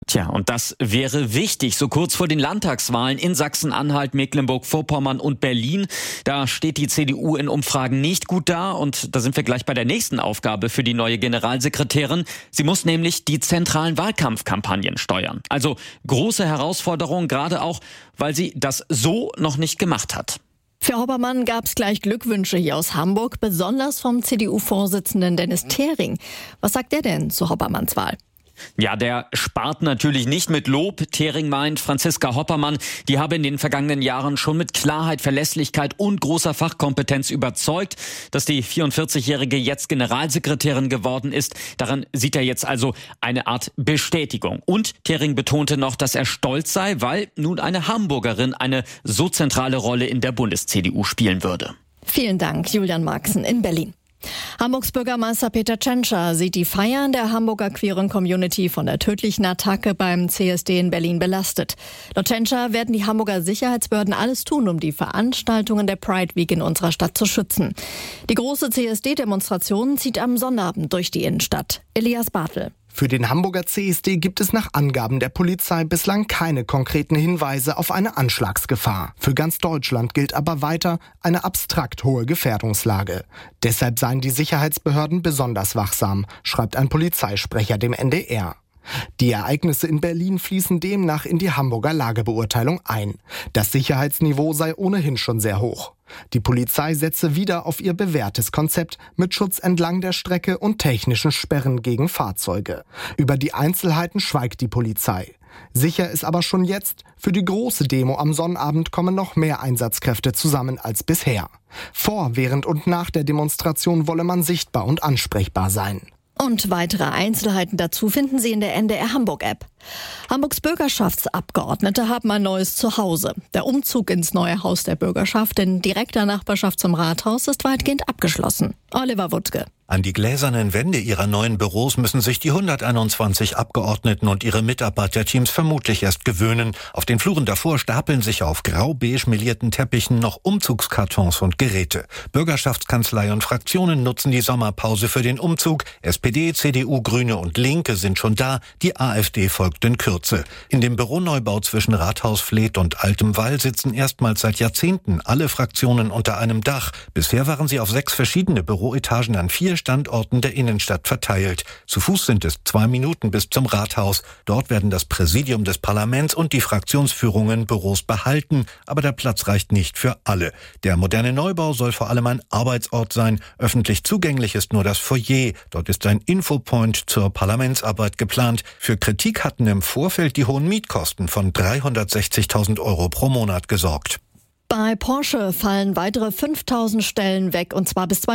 Tja, und das wäre wichtig, so kurz vor den Landtagswahlen in Sachsen-Anhalt, Mecklenburg-Vorpommern und Berlin. Da steht die CDU in Umfragen nicht gut da und da sind wir gleich bei der nächsten Aufgabe für die neue Generalsekretärin. Sie muss nämlich die zentralen Wahlkampfkampagnen steuern. Also große Herausforderung, gerade auch, weil sie das so noch nicht gemacht hat. Für Hoppermann gab es gleich Glückwünsche hier aus Hamburg, besonders vom CDU-Vorsitzenden Dennis Thering. Was sagt er denn zu Hoppermanns Wahl? Ja, der spart natürlich nicht mit Lob. Thering meint, Franziska Hoppermann, die habe in den vergangenen Jahren schon mit Klarheit, Verlässlichkeit und großer Fachkompetenz überzeugt. Dass die 44-Jährige jetzt Generalsekretärin geworden ist, daran sieht er jetzt also eine Art Bestätigung. Und Thering betonte noch, dass er stolz sei, weil nun eine Hamburgerin eine so zentrale Rolle in der Bundes-CDU spielen würde. Vielen Dank, Julian Marxen in Berlin. Hamburgs Bürgermeister Peter Tschentscher sieht die Feiern der Hamburger queeren Community von der tödlichen Attacke beim CSD in Berlin belastet. Laut Tschentscher werden die Hamburger Sicherheitsbehörden alles tun, um die Veranstaltungen der Pride Week in unserer Stadt zu schützen. Die große CSD-Demonstration zieht am Sonnabend durch die Innenstadt. Elias Bartel. Für den Hamburger CSD gibt es nach Angaben der Polizei bislang keine konkreten Hinweise auf eine Anschlagsgefahr. Für ganz Deutschland gilt aber weiter eine abstrakt hohe Gefährdungslage. Deshalb seien die Sicherheitsbehörden besonders wachsam, schreibt ein Polizeisprecher dem NDR. Die Ereignisse in Berlin fließen demnach in die Hamburger Lagebeurteilung ein. Das Sicherheitsniveau sei ohnehin schon sehr hoch. Die Polizei setze wieder auf ihr bewährtes Konzept mit Schutz entlang der Strecke und technischen Sperren gegen Fahrzeuge. Über die Einzelheiten schweigt die Polizei. Sicher ist aber schon jetzt, für die große Demo am Sonnabend kommen noch mehr Einsatzkräfte zusammen als bisher. Vor, während und nach der Demonstration wolle man sichtbar und ansprechbar sein. Und weitere Einzelheiten dazu finden Sie in der NDR Hamburg-App. Hamburgs Bürgerschaftsabgeordnete haben ein neues Zuhause. Der Umzug ins neue Haus der Bürgerschaft in direkter Nachbarschaft zum Rathaus ist weitgehend abgeschlossen. Oliver Wuttke. An die gläsernen Wände ihrer neuen Büros müssen sich die 121 Abgeordneten und ihre Mitarbeiterteams vermutlich erst gewöhnen. Auf den Fluren davor stapeln sich auf grau-beige melierten Teppichen noch Umzugskartons und Geräte. Bürgerschaftskanzlei und Fraktionen nutzen die Sommerpause für den Umzug. SPD, CDU, Grüne und Linke sind schon da. Die AfD folgt in Kürze. In dem Büroneubau zwischen Rathaus Fleet und Altem Wall sitzen erstmals seit Jahrzehnten alle Fraktionen unter einem Dach. Bisher waren sie auf 6 verschiedene Büroetagen an 4 Standorten der Innenstadt verteilt. Zu Fuß sind es 2 Minuten bis zum Rathaus. Dort werden das Präsidium des Parlaments und die Fraktionsführungen Büros behalten, aber der Platz reicht nicht für alle. Der moderne Neubau soll vor allem ein Arbeitsort sein. Öffentlich zugänglich ist nur das Foyer. Dort ist ein Infopoint zur Parlamentsarbeit geplant. Für Kritik hatten im Vorfeld die hohen Mietkosten von 360.000 € pro Monat gesorgt. Bei Porsche fallen weitere 5.000 Stellen weg, und zwar bis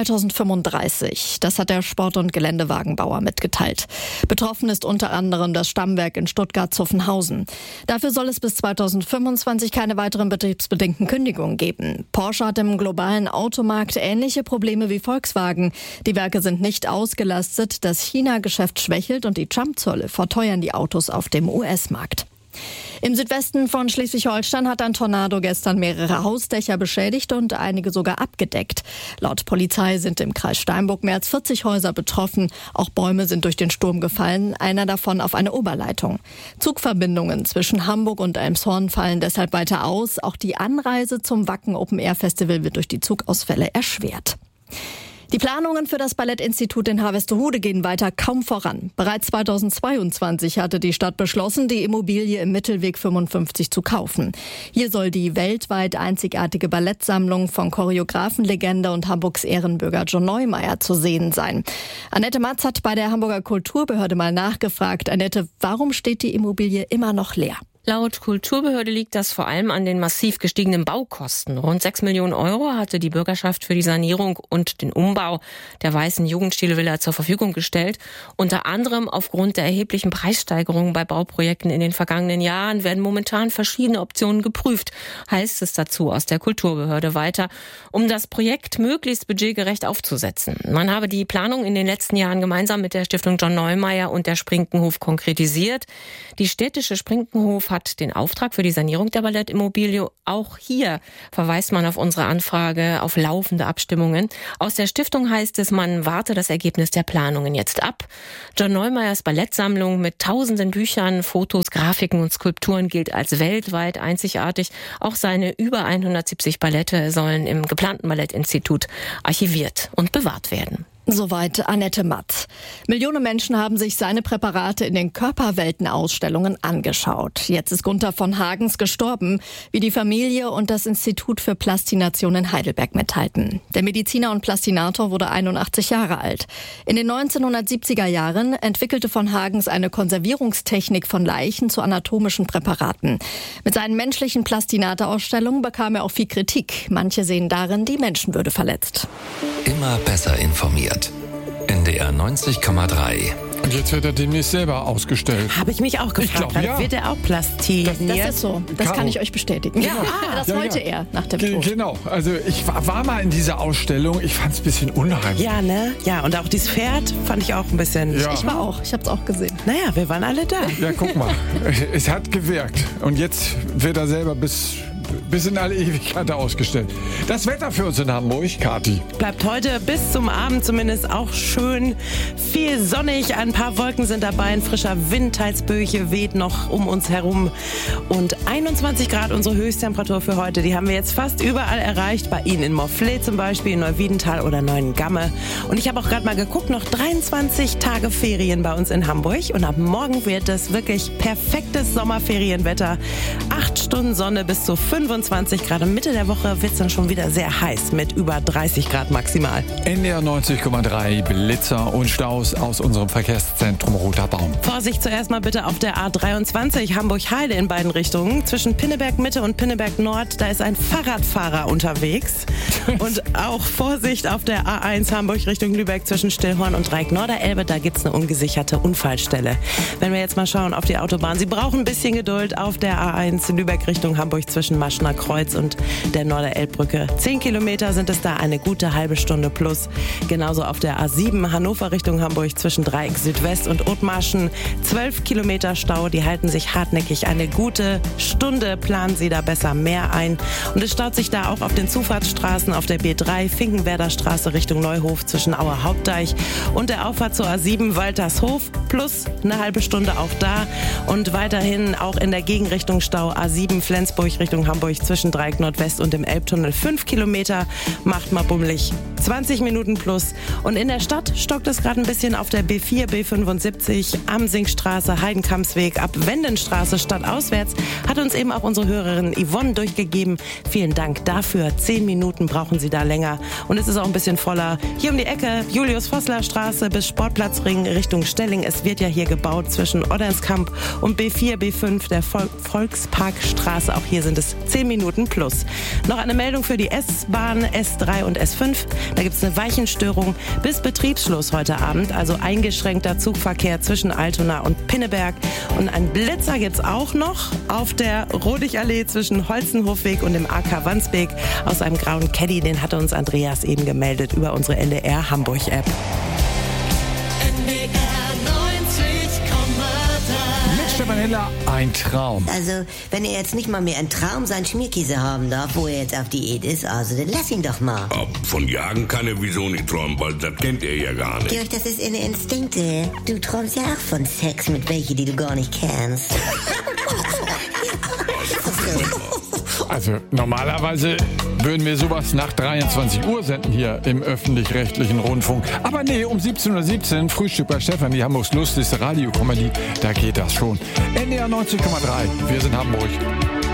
2035. Das hat der Sport- und Geländewagenbauer mitgeteilt. Betroffen ist unter anderem das Stammwerk in Stuttgart-Zuffenhausen. Dafür soll es bis 2025 keine weiteren betriebsbedingten Kündigungen geben. Porsche hat im globalen Automarkt ähnliche Probleme wie Volkswagen. Die Werke sind nicht ausgelastet, das China-Geschäft schwächelt und die Trump-Zölle verteuern die Autos auf dem US-Markt. Im Südwesten von Schleswig-Holstein hat ein Tornado gestern mehrere Hausdächer beschädigt und einige sogar abgedeckt. Laut Polizei sind im Kreis Steinburg mehr als 40 Häuser betroffen. Auch Bäume sind durch den Sturm gefallen, einer davon auf eine Oberleitung. Zugverbindungen zwischen Hamburg und Elmshorn fallen deshalb weiter aus. Auch die Anreise zum Wacken Open Air Festival wird durch die Zugausfälle erschwert. Die Planungen für das Ballettinstitut in Harvestehude gehen weiter kaum voran. Bereits 2022 hatte die Stadt beschlossen, die Immobilie im Mittelweg 55 zu kaufen. Hier soll die weltweit einzigartige Ballettsammlung von Choreografenlegende und Hamburgs Ehrenbürger John Neumeier zu sehen sein. Annette Matz hat bei der Hamburger Kulturbehörde mal nachgefragt. Annette, warum steht die Immobilie immer noch leer? Laut Kulturbehörde liegt das vor allem an den massiv gestiegenen Baukosten. Rund 6 Millionen € hatte die Bürgerschaft für die Sanierung und den Umbau der weißen Jugendstilvilla zur Verfügung gestellt. Unter anderem aufgrund der erheblichen Preissteigerungen bei Bauprojekten in den vergangenen Jahren werden momentan verschiedene Optionen geprüft, heißt es dazu aus der Kulturbehörde weiter, um das Projekt möglichst budgetgerecht aufzusetzen. Man habe die Planung in den letzten Jahren gemeinsam mit der Stiftung John Neumeier und der Sprinkenhof konkretisiert. Die städtische Sprinkenhof hat den Auftrag für die Sanierung der Ballettimmobilie. Auch hier verweist man auf unsere Anfrage auf laufende Abstimmungen. Aus der Stiftung heißt es, man warte das Ergebnis der Planungen jetzt ab. John Neumeyers Ballettsammlung mit tausenden Büchern, Fotos, Grafiken und Skulpturen gilt als weltweit einzigartig. Auch seine über 170 Ballette sollen im geplanten Ballettinstitut archiviert und bewahrt werden. Soweit Annette Matt. Millionen Menschen haben sich seine Präparate in den Körperwelten-Ausstellungen angeschaut. Jetzt ist Gunther von Hagens gestorben, wie die Familie und das Institut für Plastination in Heidelberg mitteilten. Der Mediziner und Plastinator wurde 81 Jahre alt. In den 1970er Jahren entwickelte von Hagens eine Konservierungstechnik von Leichen zu anatomischen Präparaten. Mit seinen menschlichen Plastinator-Ausstellungen bekam er auch viel Kritik. Manche sehen darin die Menschenwürde verletzt. Immer besser informiert. NDR 90,3. Und jetzt wird er demnächst selber ausgestellt. Habe ich mich auch gefragt. Ja. Wird er auch plastiniert? Das ist so. Das kann ich euch bestätigen. Ja, das wollte er nach dem Tod. Genau. Also ich war mal in dieser Ausstellung. Ich fand es ein bisschen unheimlich. Ja, ne? Ja, und auch dieses Pferd fand ich auch ein bisschen... Ja. Ich war auch. Ich habe es auch gesehen. Naja, wir waren alle da. Ja, guck mal. Es hat gewirkt. Und jetzt wird er selber bis in alle Ewigkeit ausgestellt. Das Wetter für uns in Hamburg, Kathi. Bleibt heute bis zum Abend zumindest auch schön viel sonnig. Ein paar Wolken sind dabei. Ein frischer Wind, teils Böe weht noch um uns herum. Und 21 Grad unsere Höchsttemperatur für heute. Die haben wir jetzt fast überall erreicht. Bei Ihnen in Morfleet zum Beispiel, in Neuwiedental oder Neuengamme. Und ich habe auch gerade mal geguckt, noch 23 Tage Ferien bei uns in Hamburg. Und ab morgen wird es wirklich perfektes Sommerferienwetter. 8 Stunden Sonne bis zu 25 Grad. Mitte der Woche wird es dann schon wieder sehr heiß mit über 30 Grad maximal. NDR 90,3 Blitzer und Staus aus unserem Verkehrszentrum Roter Baum. Vorsicht zuerst mal bitte auf der A23 Hamburg-Heide in beiden Richtungen. Zwischen Pinneberg Mitte und Pinneberg Nord, da ist ein Fahrradfahrer unterwegs. Und auch Vorsicht auf der A1 Hamburg Richtung Lübeck zwischen Stillhorn und Dreieck-Norderelbe. Da gibt es eine ungesicherte Unfallstelle. Wenn wir jetzt mal schauen auf die Autobahn. Sie brauchen ein bisschen Geduld auf der A1 Lübeck Richtung Hamburg zwischen Maschner Kreuz und der Norderelbbrücke. 10 Kilometer sind es da, eine gute halbe Stunde plus. Genauso auf der A7 Hannover Richtung Hamburg zwischen Dreieck Südwest und Othmarschen. 12 Kilometer Stau, die halten sich hartnäckig. Eine gute Stunde planen Sie da besser mehr ein. Und es staut sich da auch auf den Zufahrtsstraßen auf der B3 Finkenwerder Straße Richtung Neuhof zwischen Auer Hauptdeich und der Auffahrt zur A7 Waltershof plus eine halbe Stunde auch da. Und weiterhin auch in der Gegenrichtung Stau A7 Flensburg Richtung Hamburg zwischen Dreieck Nordwest und dem Elbtunnel 5 Kilometer. Macht mal bummelig 20 Minuten plus. Und in der Stadt stockt es gerade ein bisschen auf der B4, B75, Amsingstraße, Heidenkampsweg, ab Wendenstraße stadtauswärts. Hat uns eben auch unsere Hörerin Yvonne durchgegeben. Vielen Dank dafür. 10 Minuten brauchen Sie da länger. Und es ist auch ein bisschen voller. Hier um die Ecke, Julius-Vossler-Straße bis Sportplatzring Richtung Stelling. Es wird ja hier gebaut zwischen Oddernskamp und B4, B5 der Volksparkstraße. Auch hier sind es 10 Minuten plus. Noch eine Meldung für die S-Bahn, S3 und S5. Da gibt es eine Weichenstörung bis Betriebsschluss heute Abend. Also eingeschränkter Zugverkehr zwischen Altona und Pinneberg. Und einen Blitzer gibt es auch noch auf der Rodigallee zwischen Holzenhofweg und dem AK Wandsbek. Aus einem grauen Caddy, den hatte uns Andreas eben gemeldet über unsere NDR Hamburg-App. Stefan Heller, ein Traum. Also, wenn er jetzt nicht mal mehr einen Traum seinen Schmierkäse haben darf, wo er jetzt auf Diät ist, also dann lass ihn doch mal. Von Jagen kann er wieso nicht träumen, weil das kennt er ja gar nicht. Georg, das ist eine Instinkte. Du träumst ja auch von Sex mit welchen, die du gar nicht kennst. Also normalerweise würden wir sowas nach 23 Uhr senden hier im öffentlich-rechtlichen Rundfunk. Aber nee, um 17:17 Uhr Frühstück bei Stefan, die Hamburgs lustigste Radiokomödie, da geht das schon. NDR 90,3, wir sind Hamburg.